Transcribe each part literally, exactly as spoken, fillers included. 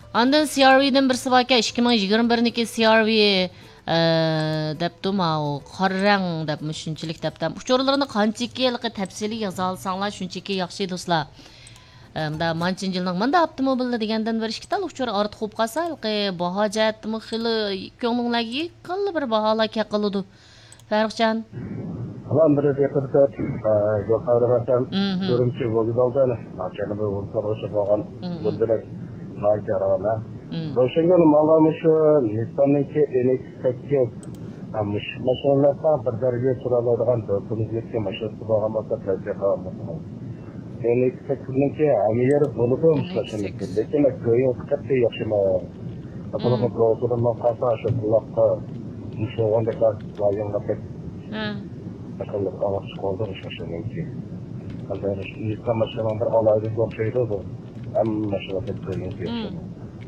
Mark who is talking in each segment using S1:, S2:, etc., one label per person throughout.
S1: Andan C R V'den birisi var ki ikki ming yigirma birdagi C R V debdi ma'u qarrang deb shunchalik debdim. Uchurlarni qanchaki yilqi tafsili yoza olsanglar shunchaki yaxshi do'stlar. Mda manchin yilning manda avtomobilni degandan bir ikki tal uchur ortiq bo'lib qolsa, bahojatmi xili ko'nglingizdagi qalli bir baholar kaqiludi. Farruxjon.
S2: Alan bir report yo'qolmasam, ko'rimchi bo'ldi-da, akani bu so'rosh bo'lgan bo'ldilar. Narjarana. Roşengen malamışı Nisan'daki elek sekiz amış. Maşallah bir derece sıraladığın dörtümüz yetki maşası bağlamasa tercih kalmasın. Elek sekiz'deki amiyar buluduğum maşallah. Lekin köyün kıtı yaşama. Atalım programdan kasa aşı kulakta müşoğanda layığında pek. Maşallah Allah çıkıldı maşallah ki. Nisan maşallah bir alaylı bir şeydi o. Ama maşallah pek köyün yaşama.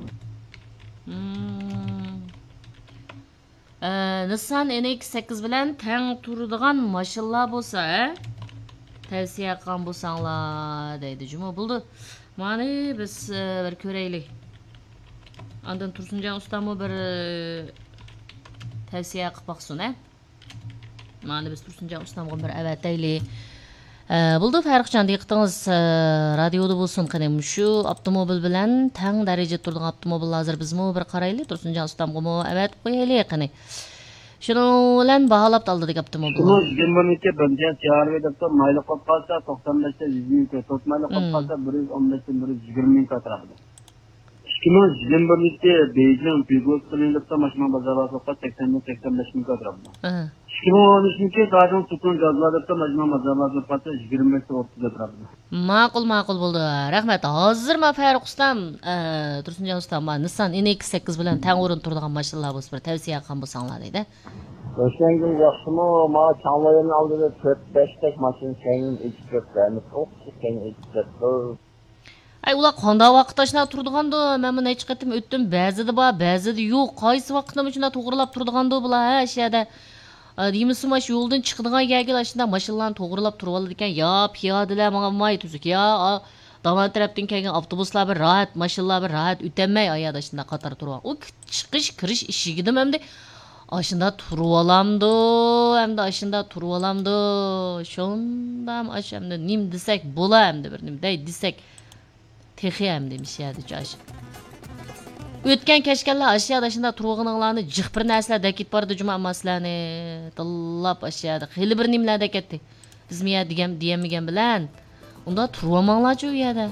S1: Nissan N X sekiz bilan teng turadigan mashinalar bo'lsa, tavsiya qilgan bo'lsanglar deydi. Juma bo'ldi. Mana biz bir ko'raylik. Andan Tursunjon ustamo bir tavsiya qilib baqsin, ha? Mana biz Tursunjon ustamga bir avataylik. Buldu Farruxjon diqqatingiz radioda bo'lsin qadim shu avtomobil bilan teng darajada turgan avtomobil hozir bizmi bir qaraylik Tursunjon ustamga avat qo'yaylik qani. Shuni bilan baholab oldik avtomobil.
S3: Shuni yigirma ikki birinchi tayyorga deb mayli qolib qolsa to'qson besh ta yuz ming to'rt mayli qolib qolsa bir yuz o'n besh bir yuz yigirma ming atrofida. ikki ming yigirma ikki Beijing Peugeot qilinib mashina bozorida faqat sakson sakson besh ming atrofida. ikki ming o'n uchinchi Dajun Sukun gazlarda mashina bozorida faqat yigirma o'ttiz atrofida.
S1: Ma'qul, ma'qul bo'ldi. Rahmat. Hozir men Farrux ustam, Tursunjon ustam, Nissan N X sekiz bilan teng o'rin turadigan mashinalar bo'lsa bir tavsiya qilgan bo'lsanglar deydi.
S2: Roşengen yaxshimi? Ma chanlaylarning oldida to'rt besh ta mashina kengin ikki to'rtlarni to'qqiz kengin ikki to'rt.
S1: Ay ular qanday vaqtda turdiganda, men buni hech qatim o'tdim. Ba'zida bor, ba'zida yo'q. Qaysi vaqtda shunda to'g'rilab turdiganda bular ha, shada deymiz mash yo'ldan chiqadigan yerga shunda mashinalarni to'g'rilab turib oladi ekan. Ya piyodalar menga may tuzuk, ya davom tarafdan kelgan avtobuslar bir rahat, mashinalar bir rahat o'tolmay oyada shunda qator turib. U chiqish, kirish ishigidim hamda ashunda turib olamdi, hamda ashunda turib olamdi. Shundam ashamda nim desak bo'lar hamda bir nim dey desak texiyam demiş ya josh. O'tgan kechganlar ashyoda shunda turg'ininglarni jiq bir narsalar dakit bordi juma amaslarni tillab ashyoda xili bir nimlarda ketdi. Biz miya degan diyamagan bilan unda turib olmanglarchi u yerda.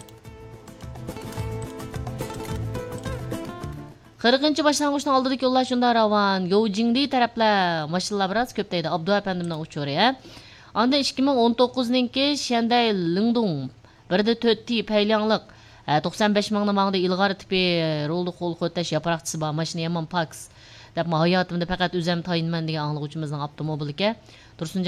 S1: qirqinchi boshlang'ichning oldidagi yo'llar shunda ravon. Youjingdi taraflar mashinalar biroz ko'p deydi. Abdu apandimdan uchori ya. Anda ikki ming o'n to'qqizningki Shanday Lingdong birda to'rt ti paylangliq to'qson besh mingni mangda ilg'or tipi rolni qo'l qo'tash yaproqchisi bor mashina yomon Pax deb hayotimda faqat o'zim tayinman degan anglag'uvchimizning avtomobili ekan. Tursunjon